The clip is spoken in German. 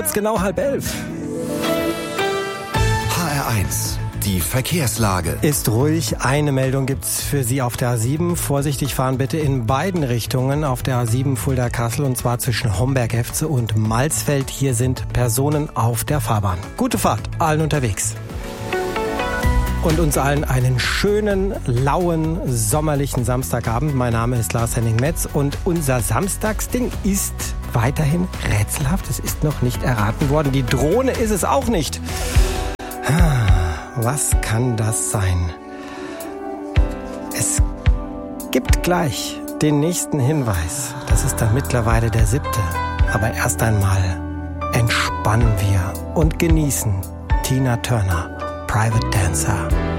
Jetzt genau 10:30. HR1, die Verkehrslage. Ist ruhig. Eine Meldung gibt's für Sie auf der A7. Vorsichtig fahren bitte in beiden Richtungen auf der A7 Fulda-Kassel, und zwar zwischen Homberg-Efze und Malsfeld. Hier sind Personen auf der Fahrbahn. Gute Fahrt allen unterwegs. Und uns allen einen schönen, lauen, sommerlichen Samstagabend. Mein Name ist Lars-Henning Metz und unser Samstagsding ist weiterhin rätselhaft. Es ist noch nicht erraten worden. Die Drohne ist es auch nicht. Was kann das sein? Es gibt gleich den nächsten Hinweis. Das ist dann mittlerweile der 7. Aber erst einmal entspannen wir und genießen Tina Turner, Private Dancer.